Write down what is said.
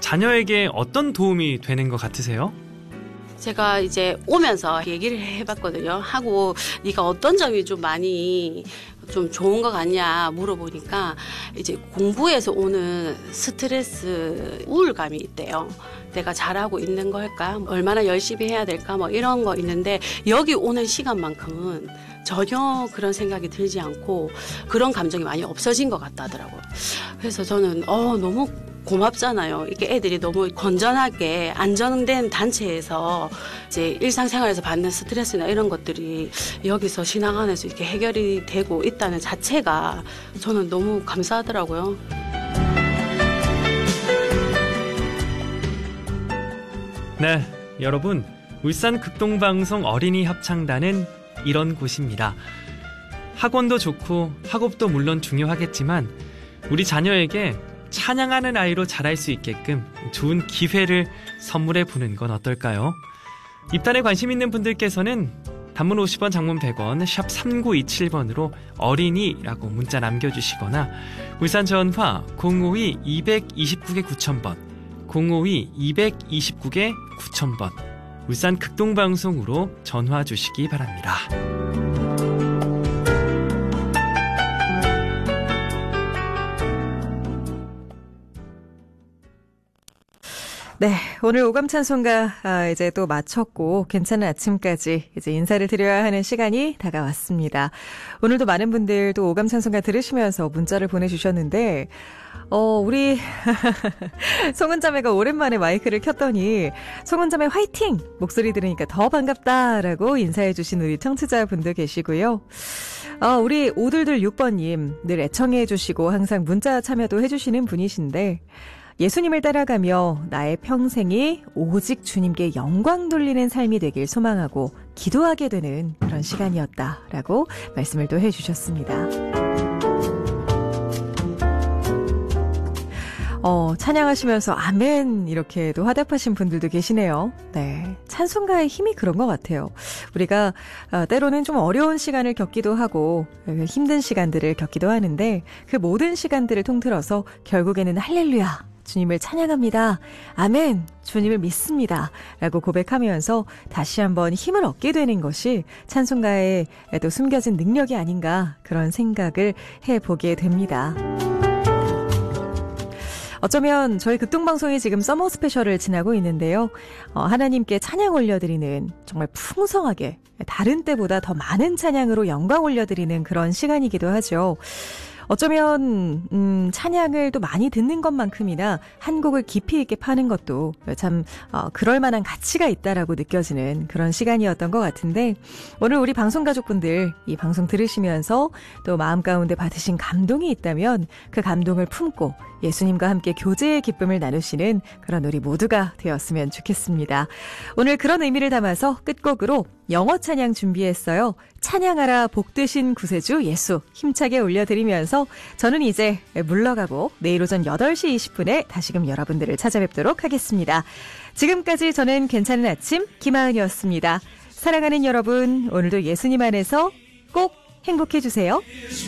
자녀에게 어떤 도움이 되는 것 같으세요? 제가 이제 오면서 얘기를 해봤거든요. 하고 네가 어떤 점이 좀 많이 좀 좋은 것 같냐 물어보니까 이제 공부에서 오는 스트레스, 우울감이 있대요. 내가 잘하고 있는 걸까? 얼마나 열심히 해야 될까? 뭐 이런 거 있는데 여기 오는 시간만큼은 전혀 그런 생각이 들지 않고 그런 감정이 많이 없어진 것 같다더라고요. 그래서 저는 너무 고맙잖아요. 이렇게 애들이 너무 건전하게 안정된 단체에서 이제 일상생활에서 받는 스트레스나 이런 것들이 여기서 신앙 안에서 이렇게 해결이 되고 있다는 자체가 저는 너무 감사하더라고요. 네, 여러분, 울산 극동방송 어린이 합창단은 이런 곳입니다. 학원도 좋고 학업도 물론 중요하겠지만 우리 자녀에게 찬양하는 아이로 자랄 수 있게끔 좋은 기회를 선물해 보는 건 어떨까요? 입단에 관심 있는 분들께서는 단문 50원, 장문 100원, 샵 3927번으로 어린이라고 문자 남겨주시거나 울산 전화 052-229-9000번, 052-229-9000번, 울산 극동방송으로 전화 주시기 바랍니다. 네, 오늘 오감찬송가 이제 또 마쳤고 괜찮은 아침까지 이제 인사를 드려야 하는 시간이 다가왔습니다. 오늘도 많은 분들 또 오감찬송가 들으시면서 문자를 보내주셨는데 우리 송은자매가 오랜만에 마이크를 켰더니 송은자매 화이팅! 목소리 들으니까 더 반갑다라고 인사해 주신 우리 청취자분들 계시고요. 우리 522-6번님 늘 애청해 주시고 항상 문자 참여도 해주시는 분이신데 예수님을 따라가며 나의 평생이 오직 주님께 영광 돌리는 삶이 되길 소망하고 기도하게 되는 그런 시간이었다라고 말씀을 또 해주셨습니다. 찬양하시면서 아멘 이렇게도 화답하신 분들도 계시네요. 네, 찬송가의 힘이 그런 것 같아요. 우리가 때로는 좀 어려운 시간을 겪기도 하고 힘든 시간들을 겪기도 하는데 그 모든 시간들을 통틀어서 결국에는 할렐루야 주님을 찬양합니다. 아멘 주님을 믿습니다. 라고 고백하면서 다시 한번 힘을 얻게 되는 것이 찬송가에 또 숨겨진 능력이 아닌가 그런 생각을 해보게 됩니다. 어쩌면 저희 극동방송이 지금 서머 스페셜을 지나고 있는데요. 하나님께 찬양 올려드리는 정말 풍성하게 다른 때보다 더 많은 찬양으로 영광 올려드리는 그런 시간이기도 하죠. 어쩌면 찬양을 또 많이 듣는 것만큼이나 한 곡을 깊이 있게 파는 것도 참 그럴 만한 가치가 있다라고 느껴지는 그런 시간이었던 것 같은데 오늘 우리 방송 가족분들 이 방송 들으시면서 또 마음 가운데 받으신 감동이 있다면 그 감동을 품고 예수님과 함께 교제의 기쁨을 나누시는 그런 우리 모두가 되었으면 좋겠습니다. 오늘 그런 의미를 담아서 끝곡으로 영어 찬양 준비했어요. 찬양하라 복되신 구세주 예수 힘차게 올려드리면서 저는 이제 물러가고 내일 오전 8시 20분에 다시금 여러분들을 찾아뵙도록 하겠습니다. 지금까지 저는 괜찮은 아침 김하은이었습니다. 사랑하는 여러분 오늘도 예수님 안에서 꼭 행복해주세요.